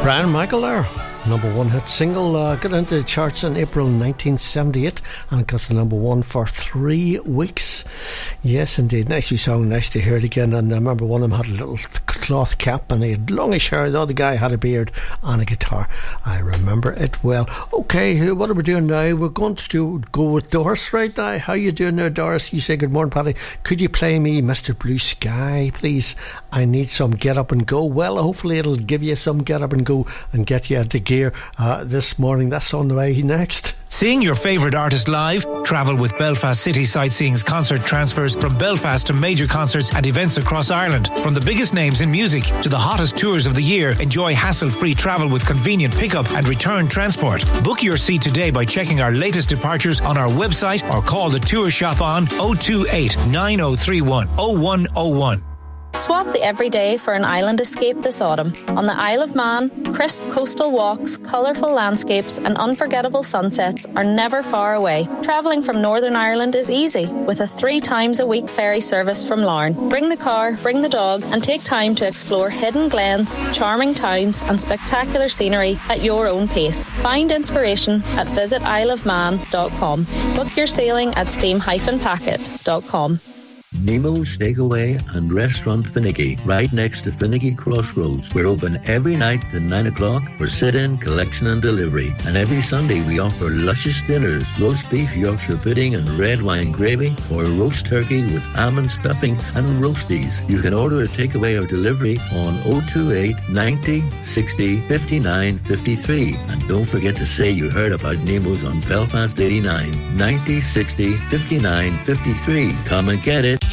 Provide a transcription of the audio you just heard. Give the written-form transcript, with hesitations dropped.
Brian Michael there, number one hit single, got into the charts in April 1978 and got to number one for 3 weeks. Yes indeed, nice wee song, nice to hear it again. And I remember one of them had a little cloth cap and he had longish hair, the other guy had a beard and a guitar. I remember it well. Okay, what are we doing now? We're going to go with Doris right now. How you doing there, Doris? You say good morning, Paddy. Could you play me Mr. Blue Sky, please? I need some Get Up and Go. Well, hopefully it'll give you some Get Up and Go and get you into gear this morning. That's on the way next. Seeing your favourite artist live? Travel with Belfast City Sightseeing's concert transfers from Belfast to major concerts and events across Ireland. From the biggest names in music to the hottest tours of the year, enjoy hassle-free travel with convenient pickup and return transport. Book your seat today by checking our latest departures on our website or call the tour shop on 028 9031 0101. Swap the everyday for an island escape this autumn. On the Isle of Man, crisp coastal walks, colourful landscapes and unforgettable sunsets are never far away. Travelling from Northern Ireland is easy, with a 3 times a week ferry service from Larne. Bring the car, bring the dog and take time to explore hidden glens, charming towns and spectacular scenery at your own pace. Find inspiration at visitisleofman.com. Book your sailing at steam-packet.com. Nemo's Takeaway and Restaurant Finnegy, right next to Finnegy Crossroads. We're open every night at 9 o'clock for sit-in, collection and delivery. And every Sunday we offer luscious dinners, roast beef, Yorkshire pudding and red wine gravy, or roast turkey with almond stuffing and roasties. You can order a takeaway or delivery on 028 90 60 59 53. And don't forget to say you heard about Nemo's on Belfast 89 90 60 59 53. Come and get it.